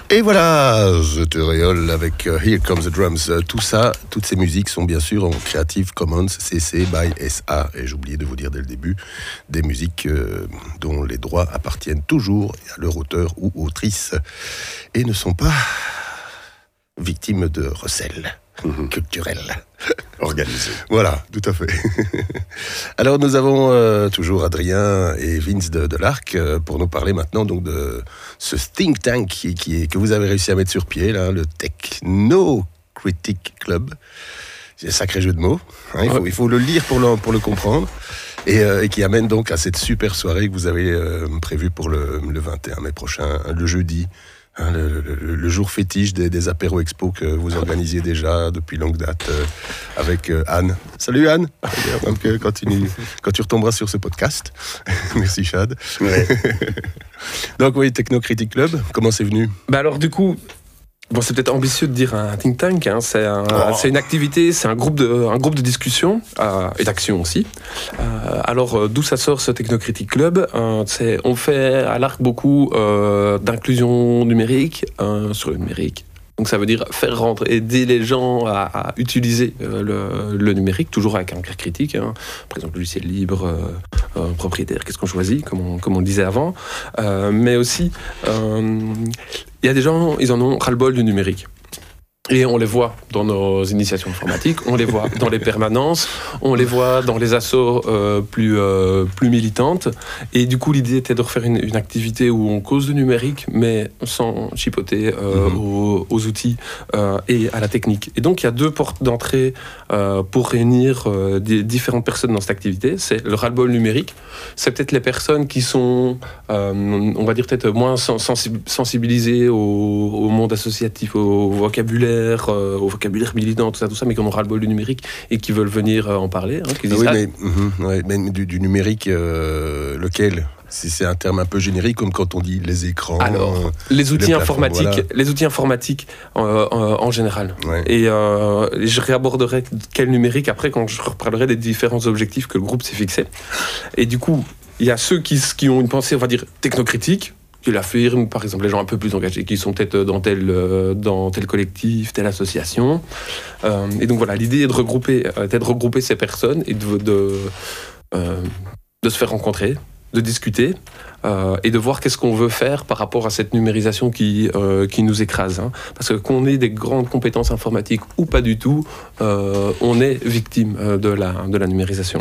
Et voilà, The Tutorial avec Here Comes the Drums. Tout ça, toutes ces musiques sont bien sûr en Creative Commons CC by SA. Et j'ai oublié de vous dire dès le début, des musiques dont les droits appartiennent toujours à leur auteur ou autrice et ne sont pas victimes de recel culturel. Organisé. Voilà, tout à fait. Alors nous avons toujours Adrien et Vince de l'Arc pour nous parler maintenant donc de ce think tank que vous avez réussi à mettre sur pied, là, le Techno Critic Club. C'est un sacré jeu de mots, hein, il faut le lire pour le comprendre. Et qui amène donc à cette super soirée que vous avez prévue pour le 21 mai prochain, le jeudi. Hein, le jour fétiche des apéros expo que vous organisiez déjà depuis longue date avec Anne. Salut Anne. Donc quand tu retomberas sur ce podcast. Merci Chad. Ouais. Donc oui, Techno Critic Club, comment c'est venu ? Alors du coup, bon, c'est peut-être ambitieux de dire un think tank, hein. C'est une activité, c'est un groupe de discussion et d'action aussi. Alors d'où ça sort ce Techno Critic Club, on fait à l'Arc beaucoup d'inclusion numérique sur le numérique. Donc ça veut dire faire rentrer, aider les gens à utiliser le numérique, toujours avec un regard critique. Hein. Par exemple, logiciel libre, propriétaire, qu'est-ce qu'on choisit, comme on le disait avant. Mais aussi, il y a des gens, ils en ont ras-le-bol du numérique. Et on les voit dans nos initiations informatiques, on les voit dans les permanences, on les voit dans les assos plus militantes. Et du coup, l'idée était de refaire une activité où on cause du numérique, mais sans chipoter aux outils et à la technique. Et donc, il y a deux portes d'entrée pour réunir différentes personnes dans cette activité. C'est le ras-le-bol numérique. C'est peut-être les personnes qui sont, on va dire, peut-être moins sensibilisées au monde associatif, au vocabulaire militant, tout ça, mais qui en ont ras-le-bol du numérique et qui veulent venir en parler. Hein, mais du numérique, lequel ? Si c'est un terme un peu générique, comme quand on dit les écrans. Alors, les outils informatiques en général. Ouais. Et je réaborderai quel numérique après quand je reparlerai des différents objectifs que le groupe s'est fixé. Et du coup, il y a ceux qui ont une pensée, on va dire, technocritique, qui l'affirment, par exemple les gens un peu plus engagés, qui sont peut-être dans tel collectif, telle association. Et donc voilà, l'idée est de regrouper ces personnes et de se faire rencontrer, de discuter et de voir qu'est-ce qu'on veut faire par rapport à cette numérisation qui nous écrase. Hein. Parce que qu'on ait des grandes compétences informatiques ou pas du tout, on est victime de la numérisation.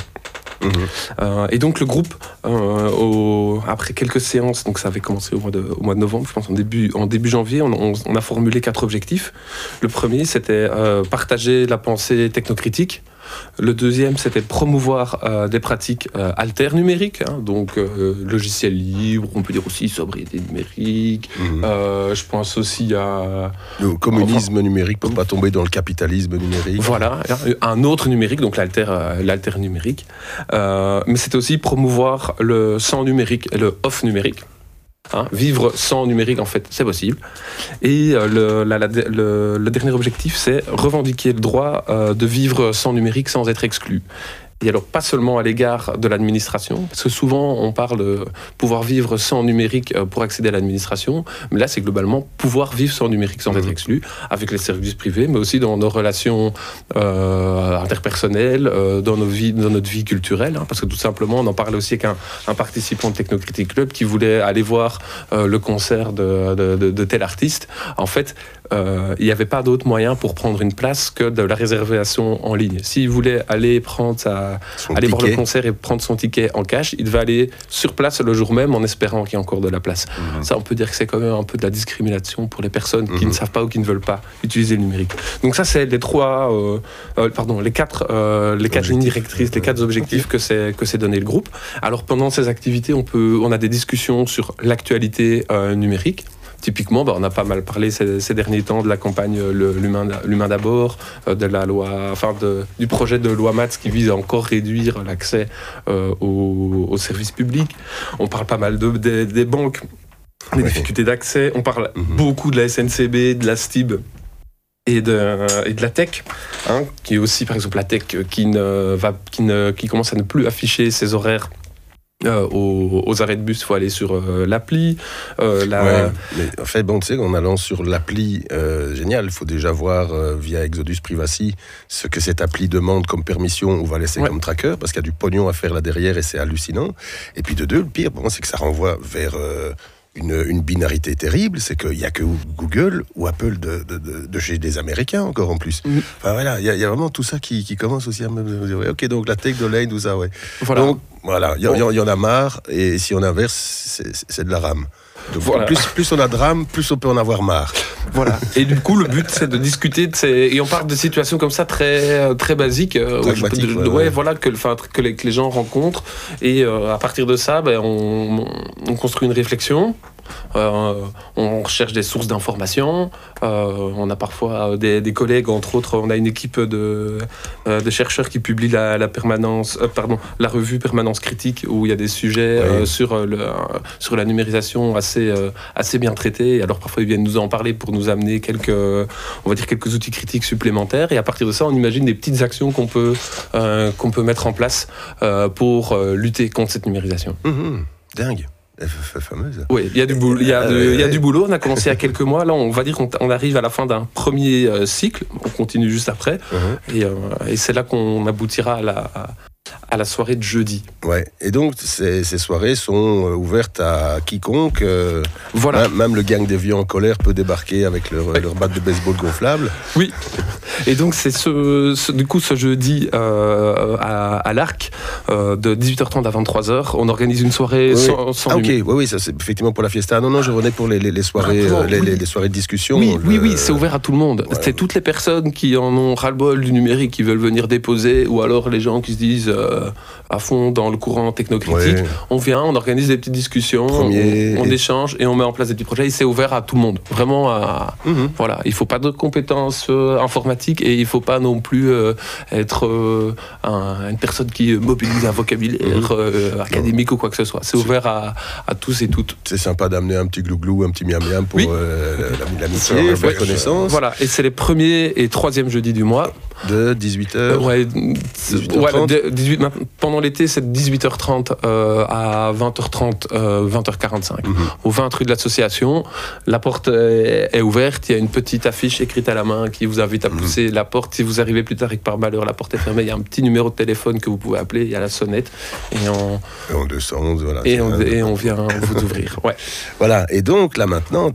Et donc le groupe, après quelques séances, donc ça avait commencé au mois de novembre, je pense en début janvier, on a formulé 4 objectifs. Le premier, c'était partager la pensée technocritique. Le deuxième, c'était promouvoir des pratiques alternumériques, hein, donc logiciel libre, on peut dire aussi sobriété numérique. Je pense aussi à... Le communisme numérique pour ne pas tomber dans le capitalisme numérique. Voilà, un autre numérique, donc l'alter numérique. Mais c'était aussi promouvoir le sans numérique et le off numérique. Hein, vivre sans numérique, en fait, c'est possible. Et le dernier objectif, c'est revendiquer le droit de vivre sans numérique sans être exclu. Et alors, pas seulement à l'égard de l'administration, parce que souvent, on parle de pouvoir vivre sans numérique pour accéder à l'administration, mais là, c'est globalement pouvoir vivre sans numérique, sans être exclu, avec les services privés, mais aussi dans nos relations interpersonnelles, dans notre vie culturelle, hein, parce que tout simplement, on en parlait aussi avec un participant de Techno Critic Club qui voulait aller voir le concert de tel artiste. En fait, il n'y avait pas d'autre moyen pour prendre une place que de la réservation en ligne. S'il voulait aller voir le concert et prendre son ticket en cash, il devait aller sur place le jour même en espérant qu'il y ait encore de la place. Ça, on peut dire que c'est quand même un peu de la discrimination pour les personnes qui ne savent pas ou qui ne veulent pas utiliser le numérique. Donc ça, c'est les quatre lignes directrices, les 4 objectifs que s'est donné le groupe. Alors pendant ces activités, on a des discussions sur l'actualité numérique. Typiquement, on a pas mal parlé ces derniers temps de la campagne l'humain d'abord, de la loi, du projet de loi MATS qui vise à encore réduire l'accès aux services publics. On parle pas mal des banques, des difficultés d'accès. On parle beaucoup de la SNCB, de la STIB et de la tech, hein, qui est aussi par exemple la tech qui commence à ne plus afficher ses horaires Aux arrêts de bus, il faut aller sur l'appli. Ouais, mais en fait, bon, tu sais, en allant sur l'appli, génial, il faut déjà voir via Exodus Privacy ce que cette appli demande comme permission ou va laisser comme tracker, parce qu'il y a du pognon à faire là derrière et c'est hallucinant. Et puis de deux, le pire, pour moi, c'est que ça renvoie vers une binarité terrible, c'est qu'il n'y a que Google ou Apple de chez des Américains encore en plus. Enfin voilà, il y a vraiment tout ça qui commence aussi à me dire, ouais, ok, donc la tech de Lane, tout ça, ouais. Voilà. Donc voilà, il y en a marre, et si on inverse, c'est de la rame. Donc, voilà. plus on a de rame, plus on peut en avoir marre. Voilà. Et du coup, le but, c'est de discuter et on parle de situations comme ça très basiques, voilà, que les gens rencontrent. Et à partir de ça, on construit une réflexion. On recherche des sources d'informations. On a parfois des collègues, entre autres, on a une équipe de chercheurs qui publie la revue Permanence Critique, où il y a des sujets sur la numérisation assez bien traités. Et alors parfois ils viennent nous en parler pour nous amener quelques outils critiques supplémentaires. Et à partir de ça, on imagine des petites actions qu'on peut mettre en place pour lutter contre cette numérisation. Dingue. Fameuse. Oui, il y a du boulot. On a commencé il y a quelques mois. Là, on va dire qu'on arrive à la fin d'un premier cycle. On continue juste après. Et c'est là qu'on aboutira à la soirée de jeudi. Ouais. Et donc, ces soirées sont ouvertes à quiconque. Voilà. Même le gang des vieux en colère peut débarquer avec leur batte de baseball gonflable. Oui. Et donc, c'est du coup ce jeudi à l'Arc, de 18h30 à 23h. On organise une soirée sans oui, ça c'est effectivement pour la fiesta. Non, je revenais pour les soirées, les soirées de discussion. Oui, c'est ouvert à tout le monde. Ouais. C'est toutes les personnes qui en ont ras-le-bol du numérique, qui veulent venir déposer, ou alors les gens qui se disent à fond dans le courant technocritique. On vient, on organise des petites discussions, on échange et on met en place des petits projets. Et c'est ouvert à tout le monde. Vraiment, voilà. Il ne faut pas de compétences informatiques et il ne faut pas non plus être une personne qui mobilise un vocabulaire académique ou quoi que ce soit. C'est ouvert à tous et toutes. C'est sympa d'amener un petit glouglou, un petit miam-miam pour l'amitié, la connaissance. Voilà. Et c'est les premiers et troisième jeudis du mois. De 18h 18, pendant l'été, c'est de 18h30 à 20h30, 20h45. Au 20 rue de l'Association. La porte est ouverte. Il y a une petite affiche écrite à la main qui vous invite à pousser la porte. Si vous arrivez plus tard et que par malheur la porte est fermée, il y a un petit numéro de téléphone que vous pouvez appeler. Il y a la sonnette. Et on descend, voilà. Et on vient vous ouvrir. Ouais. Voilà. Et donc, là maintenant,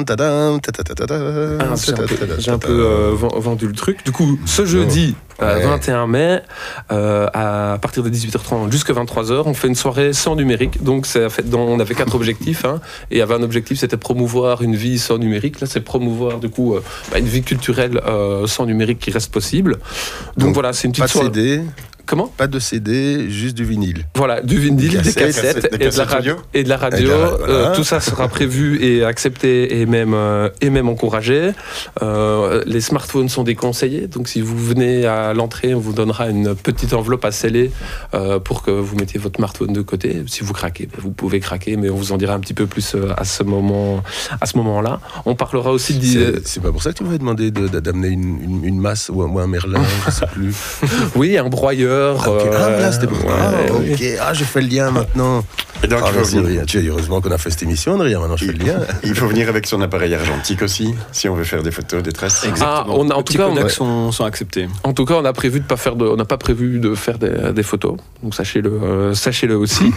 j'ai un peu vendu le truc. Du coup, ce jeudi, 21 mai, à partir de 18h30 jusqu'à 23h, on fait une soirée sans numérique. Donc, on avait 4 objectifs. Et il y avait un objectif, c'était promouvoir une vie sans numérique. Là, c'est promouvoir, du coup, une vie culturelle sans numérique qui reste possible. Donc voilà, c'est une petite soirée. Pas de CD. Comment ? Pas de CD, juste du vinyle. Voilà, du vinyle, des cassettes et de la radio. Voilà. Tout ça sera prévu et accepté et même encouragé. Les smartphones sont déconseillés, donc si vous venez à l'entrée, on vous donnera une petite enveloppe à sceller pour que vous mettiez votre smartphone de côté. Si vous craquez, vous pouvez craquer, mais on vous en dira un petit peu plus à ce moment-là. On parlera aussi C'est pas pour ça que tu m'avais demandé d'amener une masse ou un merlin, je sais plus. Oui, un broyeur. Là, c'était pour moi. Je fais le lien maintenant. Et donc, heureusement qu'on a fait cette émission, Adrien. Maintenant, je fais le lien. Il faut venir avec son appareil argentique aussi, si on veut faire des photos, des traces. Exactement. En tout cas, sont acceptés. En tout cas, on n'a pas prévu de faire des photos. Donc sachez-le aussi.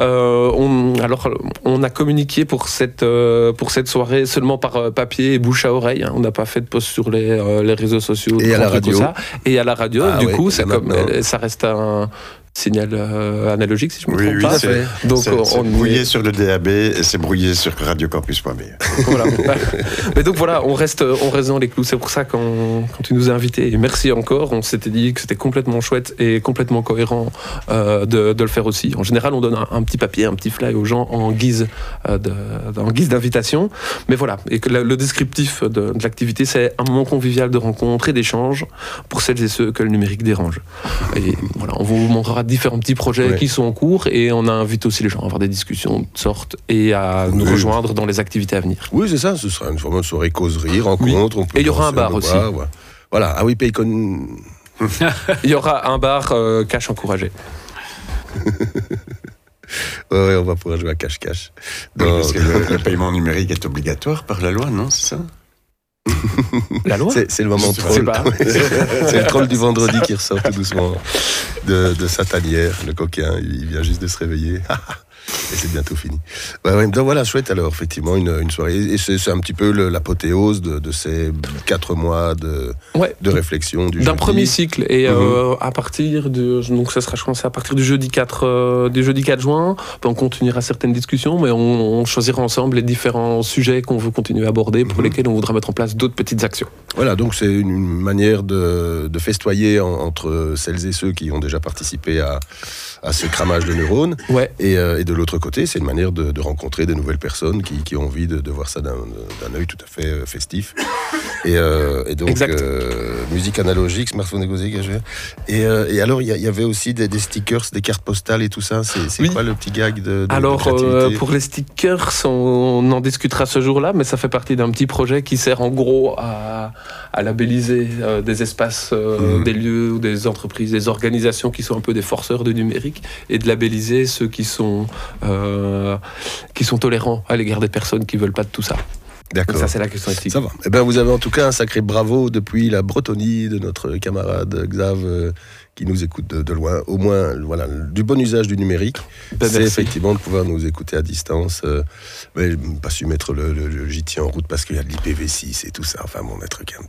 On a communiqué pour cette soirée seulement par papier et bouche à oreille. On n'a pas fait de post sur les réseaux sociaux. Et à la radio. Et à la radio. Ça reste un signal analogique, si je me trompe pas. Donc c'est brouillé sur le DAB et c'est brouillé sur radiocampus.be. Voilà. Mais donc voilà, on reste dans les clous. C'est pour ça quand tu nous as invités, et merci encore, on s'était dit que c'était complètement chouette et complètement cohérent de le faire aussi. En général, on donne un petit papier, un petit fly aux gens en guise d'invitation. Mais voilà, et que le descriptif de l'activité, c'est un moment convivial de rencontre et d'échange pour celles et ceux que le numérique dérange. Et voilà, on vous montrera différents petits projets qui sont en cours et on invite aussi les gens à avoir des discussions de sorte et à nous rejoindre dans les activités à venir. Oui, c'est ça, ce sera une forme de soirée causerie, rencontre. Oui. Et il y aura un bar aussi. Voilà, ah oui, Paycon. Il y aura un bar cash encouragé. Ouais, on va pouvoir jouer à cache-cache. Oui, parce que le paiement numérique est obligatoire par la loi, non? C'est ça? La loi? C'est le moment troll. C'est le troll du vendredi qui ressort tout doucement de sa tanière. Le coquin, il vient juste de se réveiller. Et c'est bientôt fini. Ouais, donc voilà, chouette alors, effectivement, une soirée. Et c'est un petit peu l'apothéose de ces 4 mois de réflexion du d'un premier cycle. Et à partir de... Donc ça sera, je pense, à partir du jeudi 4 juin. On continuera certaines discussions, mais on choisira ensemble les différents sujets qu'on veut continuer à aborder, pour lesquels on voudra mettre en place d'autres petites actions. Voilà, donc c'est une manière de festoyer entre celles et ceux qui ont déjà participé à ce cramage de neurones. Ouais. Et de l'autre côté, c'est une manière de rencontrer de nouvelles personnes qui ont envie de voir ça d'un œil tout à fait festif. Et donc, musique analogique, smartphone négocié. Et alors, il y avait aussi des stickers, des cartes postales et tout ça. C'est quoi le petit gag de Alors, créativité pour les stickers, on en discutera ce jour-là, mais ça fait partie d'un petit projet qui sert en gros à labelliser des espaces, des lieux, ou des entreprises, des organisations qui sont un peu des forceurs du numérique, et de labelliser ceux qui sont tolérants à l'égard des personnes qui veulent pas de tout ça. D'accord. Donc ça, c'est la question éthique. Ça va. Eh ben, vous avez en tout cas un sacré bravo depuis la Bretonnie de notre camarade Xav qui nous écoute de loin. Au moins, voilà, du bon usage du numérique. C'est effectivement de pouvoir nous écouter à distance. Mais pas su mettre le JT en route parce qu'il y a de l'IPv6 et tout ça. Enfin, bon, être truc.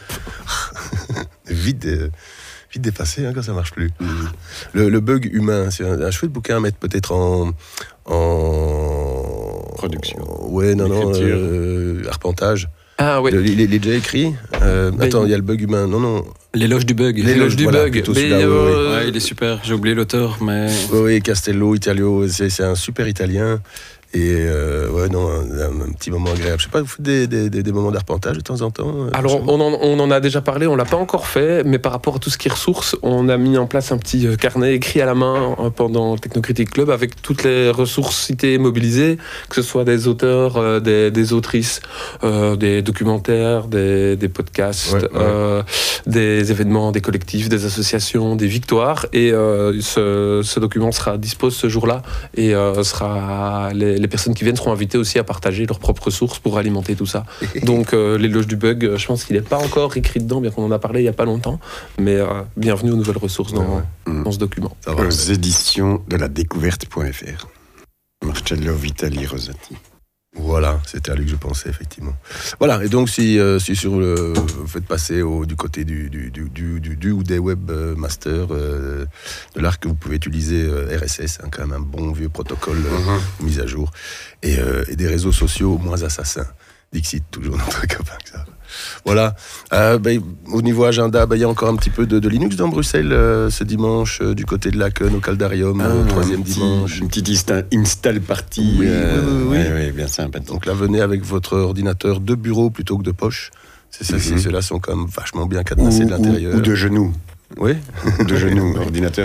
Vite dépassé quand ça marche plus. Le bug humain, c'est un chouette bouquin à mettre peut-être en production. Arpentage. Ah oui. Il est déjà écrit. Attends, il y a le bug humain. Non. L'éloge du bug. L'éloge du voilà, bug. Ouais, il est super. J'ai oublié l'auteur, mais. Oui, Castello, Italio, c'est un super italien. Et un petit moment agréable. Je sais pas, vous faites des moments d'arpentage de temps en temps Alors, on en a déjà parlé, on l'a pas encore fait, mais par rapport à tout ce qui est ressources, on a mis en place un petit carnet écrit à la main pendant le Technocritique Club avec toutes les ressources citées et mobilisées, que ce soit des auteurs, des autrices, des documentaires, des podcasts, des événements, des collectifs, des associations, des victoires. Et ce document sera dispo ce jour-là et les personnes qui viennent seront invitées aussi à partager leurs propres sources pour alimenter tout ça. Donc l'éloge du bug, je pense qu'il n'est pas encore écrit dedans, bien qu'on en a parlé il n'y a pas longtemps, mais bienvenue aux nouvelles ressources dans ce document. Aux éditions de la découverte.fr. Marcello Vitali Rosati. Voilà, c'était à lui que je pensais, effectivement. Voilà, et donc si vous faites passer du côté du ou des webmasters de l'ARC, vous pouvez utiliser RSS, quand même un bon vieux protocole mis à jour, et des réseaux sociaux moins assassins. Dixit, toujours notre copain que ça. Voilà. Au niveau agenda, il y a encore un petit peu de Linux dans Bruxelles ce dimanche, du côté de Laken au Caldarium, troisième dimanche. Une petite install party. Oui, bien sympa. Donc là, venez avec votre ordinateur de bureau plutôt que de poche. C'est ça, ceux-là sont quand même vachement bien cadenassés de l'intérieur. Ou de genoux. Oui. De genoux, ordinateur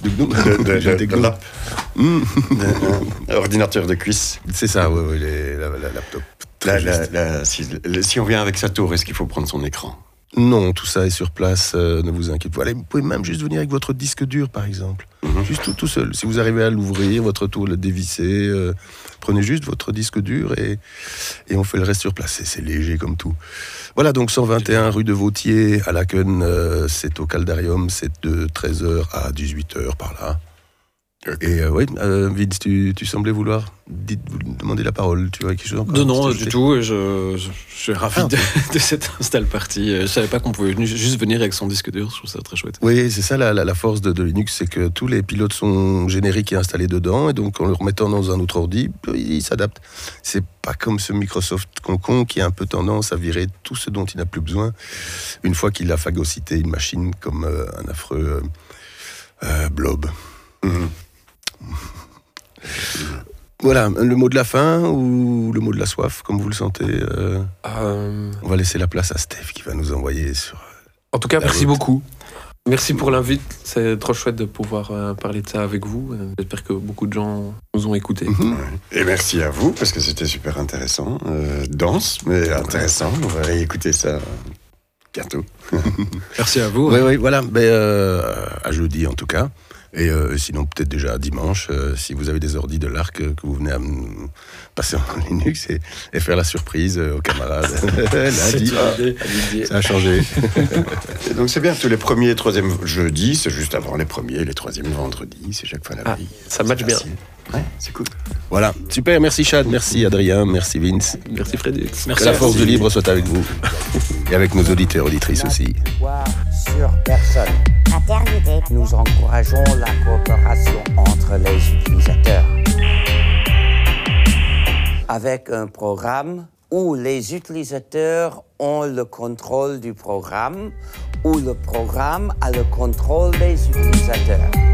ordinateur de cuisse. C'est ça, oui, la laptop. Si on vient avec sa tour, est-ce qu'il faut prendre son écran? Non, tout ça est sur place, ne vous inquiétez pas. Vous pouvez même juste venir avec votre disque dur, par exemple. Juste tout seul. Si vous arrivez à l'ouvrir, votre tour, le dévisser, prenez juste votre disque dur et on fait le reste sur place. C'est léger comme tout. Voilà, donc 121 rue de Vautier, à Laken, c'est au Caldarium, c'est de 13h à 18h par là. Et Vince, tu semblais vouloir demander la parole. Tu vois quelque chose encore? Non, du tout. Je suis ravi de cette install party. Je savais pas qu'on pouvait juste venir avec son disque dur. Je trouve ça très chouette. Oui, c'est ça la force de Linux, c'est que tous les pilotes sont génériques et installés dedans, et donc en le remettant dans un autre ordi, il s'adapte. C'est pas comme ce Microsoft concon qui a un peu tendance à virer tout ce dont il n'a plus besoin une fois qu'il a phagocyté une machine comme un affreux blob. Voilà, le mot de la fin ou le mot de la soif, comme vous le sentez. On va laisser la place à Steph qui va nous envoyer sur. En tout cas, merci beaucoup. Merci pour l'invite. C'est trop chouette de pouvoir parler de ça avec vous. J'espère que beaucoup de gens nous ont écoutés. Et merci à vous, parce que c'était super intéressant. Dense, mais intéressant. On va réécouter ça bientôt. Merci à vous. Oui, voilà. À jeudi, en tout cas. Et sinon, peut-être déjà dimanche, si vous avez des ordis de l'Arc, que vous venez à passer en Linux et faire la surprise aux camarades. Lundi, ça a changé. Et donc c'est bien, tous les premiers et troisièmes jeudis, c'est juste avant les premiers et les troisièmes vendredis, c'est chaque fois la veille. Ça match bien. Ouais, c'est cool. Voilà, super, merci Chad, merci Adrien, merci Vince. Merci Frédéric. Que la force du libre soit avec vous. Et avec nos auditeurs, auditrices aussi. Sur personne. Paternité. Nous encourageons la coopération entre les utilisateurs. Avec un programme où les utilisateurs ont le contrôle du programme, où le programme a le contrôle des utilisateurs.